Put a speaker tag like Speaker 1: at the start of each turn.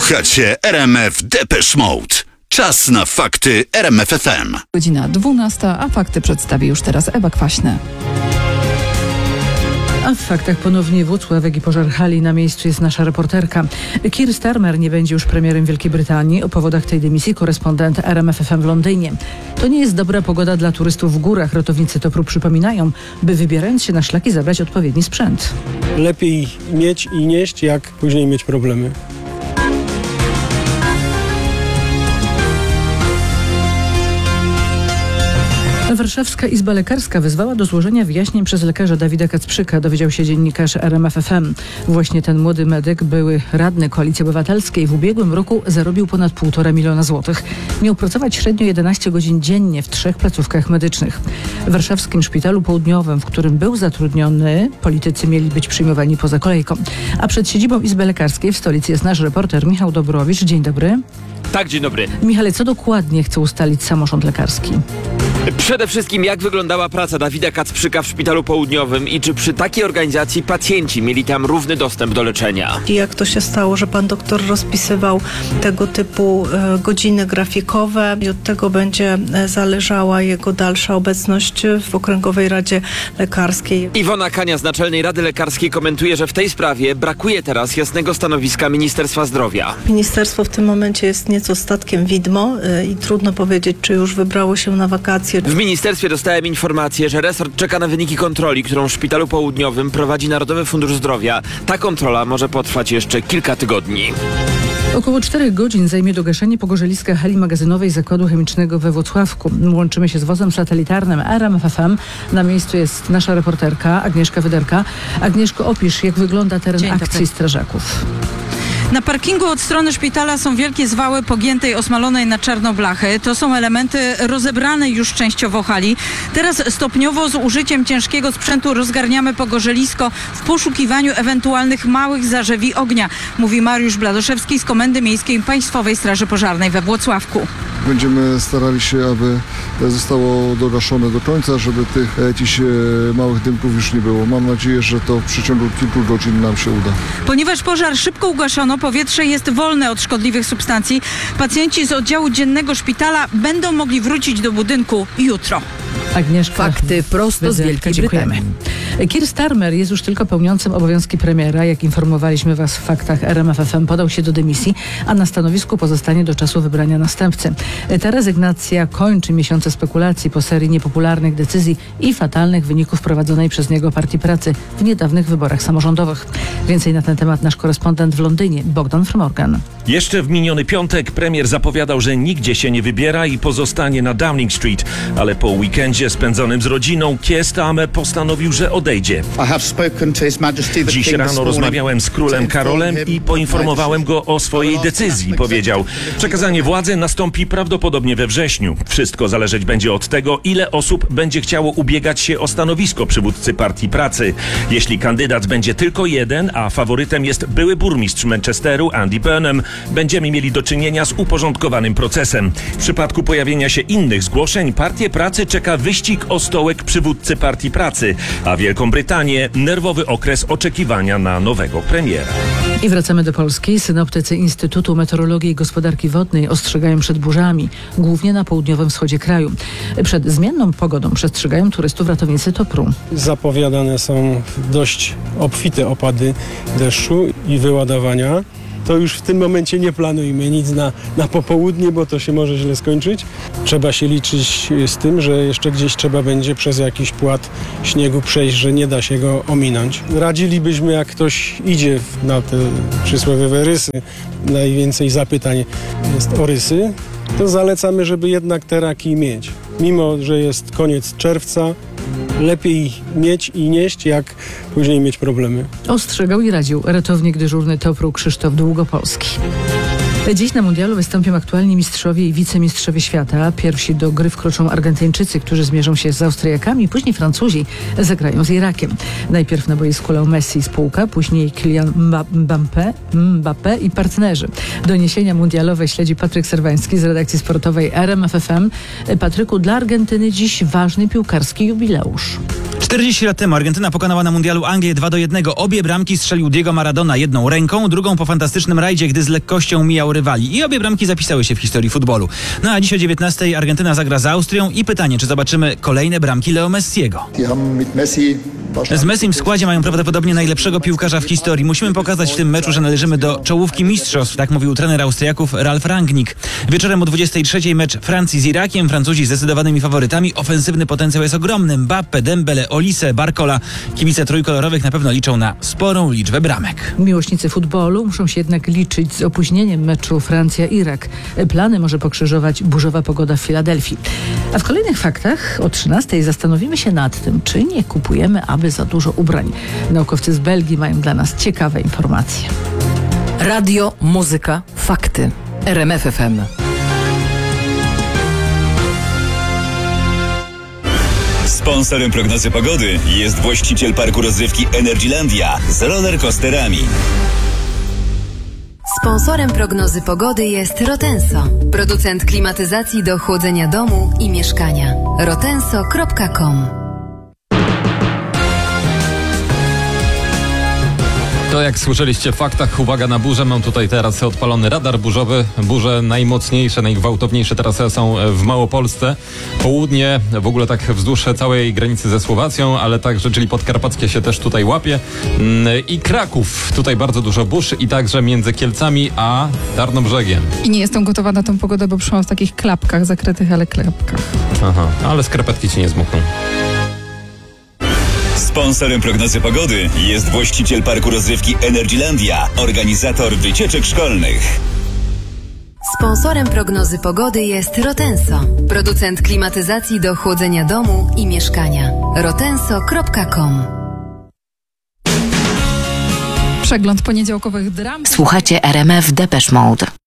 Speaker 1: Słuchacie RMF Depeche Mode. Czas na fakty RMF FM.
Speaker 2: Godzina 12, a fakty przedstawi już teraz Ewa Kwaśny.
Speaker 3: A w faktach ponownie Włocławek i pożar hali. Na miejscu jest nasza reporterka. Keir Starmer nie będzie już premierem Wielkiej Brytanii. O powodach tej dymisji korespondent RMF FM w Londynie. To nie jest dobra pogoda dla turystów w górach. Ratownicy TOPR-u przypominają, by wybierając się na szlaki zabrać odpowiedni sprzęt.
Speaker 4: Lepiej mieć i nieść, jak później mieć problemy.
Speaker 3: Warszawska Izba Lekarska wezwała do złożenia wyjaśnień przez lekarza Dawida Kacprzyka, dowiedział się dziennikarz RMF FM. Właśnie ten młody medyk, były radny Koalicji Obywatelskiej, w ubiegłym roku zarobił ponad 1,5 miliona złotych. Miał pracować średnio 11 godzin dziennie w 3 placówkach medycznych. W warszawskim szpitalu południowym, w którym był zatrudniony, politycy mieli być przyjmowani poza kolejką. A przed siedzibą Izby Lekarskiej w stolicy jest nasz reporter Michał Dobrowicz. Dzień dobry.
Speaker 5: Tak, dzień dobry.
Speaker 3: Michale, co dokładnie chce ustalić samorząd lekarski?
Speaker 5: Przede wszystkim, jak wyglądała praca Dawida Kacprzyka w Szpitalu Południowym i czy przy takiej organizacji pacjenci mieli tam równy dostęp do leczenia?
Speaker 6: I jak to się stało, że pan doktor rozpisywał tego typu godziny grafikowe i od tego będzie zależała jego dalsza obecność w Okręgowej Radzie Lekarskiej.
Speaker 5: Iwona Kania z Naczelnej Rady Lekarskiej komentuje, że w tej sprawie brakuje teraz jasnego stanowiska Ministerstwa Zdrowia.
Speaker 6: Ministerstwo w tym momencie jest nieco statkiem widmo i trudno powiedzieć, czy już wybrało się na wakacje.
Speaker 5: W ministerstwie dostałem informację, że resort czeka na wyniki kontroli, którą w Szpitalu Południowym prowadzi Narodowy Fundusz Zdrowia. Ta kontrola może potrwać jeszcze kilka tygodni.
Speaker 3: Około 4 godzin zajmie dogaszenie pogorzeliska hali magazynowej Zakładu Chemicznego we Włocławku. Łączymy się z wozem satelitarnym RMF FM. Na miejscu jest nasza reporterka Agnieszka Wyderka. Agnieszko, opisz, jak wygląda teren akcji strażaków.
Speaker 7: Na parkingu od strony szpitala są wielkie zwały pogiętej, osmalonej na czarno blachy. To są elementy rozebrane już częściowo hali. Teraz stopniowo z użyciem ciężkiego sprzętu rozgarniamy pogorzelisko w poszukiwaniu ewentualnych małych zarzewi ognia, mówi Mariusz Bladoszewski z Komendy Miejskiej Państwowej Straży Pożarnej we Włocławku.
Speaker 8: Będziemy starali się, aby zostało dogaszone do końca, żeby tych jakichś małych dymków już nie było. Mam nadzieję, że to w przeciągu kilku godzin nam się uda.
Speaker 7: Ponieważ pożar szybko ugaszono, powietrze jest wolne od szkodliwych substancji. Pacjenci z oddziału dziennego szpitala będą mogli wrócić do budynku jutro.
Speaker 3: Agnieszka,
Speaker 2: Fakty prosto z Wielkiej Brytanii.
Speaker 3: Keir Starmer jest już tylko pełniącym obowiązki premiera. Jak informowaliśmy Was w faktach, RMF FM podał się do dymisji, a na stanowisku pozostanie do czasu wybrania następcy. Ta rezygnacja kończy miesiące spekulacji po serii niepopularnych decyzji i fatalnych wyników prowadzonej przez niego Partii Pracy w niedawnych wyborach samorządowych. Więcej na ten temat nasz korespondent w Londynie, Bogdan Fromorgan.
Speaker 9: Jeszcze w miniony piątek premier zapowiadał, że nigdzie się nie wybiera i pozostanie na Downing Street, ale po weekendzie spędzonym z rodziną Keir Starmer postanowił, że odejdzie. Dziś rano rozmawiałem z królem Karolem i poinformowałem go o swojej decyzji, powiedział. Przekazanie władzy nastąpi prawdopodobnie we wrześniu. Wszystko zależeć będzie od tego, ile osób będzie chciało ubiegać się o stanowisko przywódcy Partii Pracy. Jeśli kandydat będzie tylko jeden, a faworytem jest były burmistrz Manchesteru Andy Burnham, będziemy mieli do czynienia z uporządkowanym procesem. W przypadku pojawienia się innych zgłoszeń, Partię Pracy czeka wyścig o stołek przywódcy Partii Pracy, a Wielką Brytanię nerwowy okres oczekiwania na nowego premiera.
Speaker 3: I wracamy do Polski. Synoptycy Instytutu Meteorologii i Gospodarki Wodnej ostrzegają przed burzami, głównie na południowym wschodzie kraju. Przed zmienną pogodą przestrzegają turystów ratownicy TOPR-u.
Speaker 4: Zapowiadane są dość obfite opady deszczu i wyładowania. To już w tym momencie nie planujmy nic na popołudnie, bo to się może źle skończyć. Trzeba się liczyć z tym, że jeszcze gdzieś trzeba będzie przez jakiś płat śniegu przejść, że nie da się go ominąć. Radzilibyśmy, jak ktoś idzie na te przysłowiowe rysy, najwięcej zapytań jest o rysy, to zalecamy, żeby jednak te raki mieć. Mimo że jest koniec czerwca, lepiej mieć i nieść, jak później mieć problemy.
Speaker 3: Ostrzegał i radził ratownik dyżurny TOPR-u Krzysztof Długopolski. Dziś na mundialu wystąpią aktualni mistrzowie i wicemistrzowie świata. Pierwsi do gry wkroczą Argentyńczycy, którzy zmierzą się z Austriakami, później Francuzi zagrają z Irakiem. Najpierw na boisku Leo Messi spółka, później Kylian Mbappé i partnerzy. Doniesienia mundialowe śledzi Patryk Serwański z redakcji sportowej RMF FM. Patryku, dla Argentyny dziś ważny piłkarski jubileusz.
Speaker 10: 40 lat temu Argentyna pokonała na mundialu Anglię 2-1. Obie bramki strzelił Diego Maradona jedną ręką, drugą po fantastycznym rajdzie, gdy z lekkością mijał rywali. I obie bramki zapisały się w historii futbolu. No a dziś o 19:00 Argentyna zagra z Austrią i pytanie, czy zobaczymy kolejne bramki Leo Messiego. Z Messim w składzie mają prawdopodobnie najlepszego piłkarza w historii. Musimy pokazać w tym meczu, że należymy do czołówki mistrzostw, tak mówił trener Austriaków Ralf Rangnick. Wieczorem o 23:00 mecz Francji z Irakiem. Francuzi zdecydowanymi faworytami. Ofensywny potencjał jest ogromny. Mbappé, Dembele, Olise, Barcola. Kibice trójkolorowych na pewno liczą na sporą liczbę bramek.
Speaker 3: Miłośnicy futbolu muszą się jednak liczyć z opóźnieniem meczu Francja-Irak. Plany może pokrzyżować burzowa pogoda w Filadelfii. A w kolejnych faktach o 13:00 zastanowimy się nad tym, czy nie kupujemy aby za dużo ubrań. Naukowcy z Belgii mają dla nas ciekawe informacje.
Speaker 11: Radio, muzyka, fakty. RMF FM.
Speaker 12: Sponsorem prognozy pogody jest właściciel parku rozrywki Energylandia z rollercoasterami.
Speaker 13: Sponsorem prognozy pogody jest Rotenso, producent klimatyzacji do chłodzenia domu i mieszkania. rotenso.com.
Speaker 14: To jak słyszeliście w faktach, uwaga na burzę, mam tutaj teraz odpalony radar burzowy. Burze najmocniejsze, najgwałtowniejsze teraz są w Małopolsce. Południe, w ogóle tak wzdłuż całej granicy ze Słowacją, ale także, czyli podkarpackie się też tutaj łapie. I Kraków, tutaj bardzo dużo burz i także między Kielcami a Tarnobrzegiem.
Speaker 2: I nie jestem gotowa na tą pogodę, bo przyszłam w takich klapkach zakrytych, ale klapkach.
Speaker 14: Aha, ale skarpetki ci nie zmokną.
Speaker 12: Sponsorem prognozy pogody jest właściciel parku rozrywki Energylandia, organizator wycieczek szkolnych.
Speaker 13: Sponsorem prognozy pogody jest Rotenso, producent klimatyzacji do chłodzenia domu i mieszkania. rotenso.com.
Speaker 2: Przegląd poniedziałkowych dram.
Speaker 15: Słuchacie RMF Depeche Mode.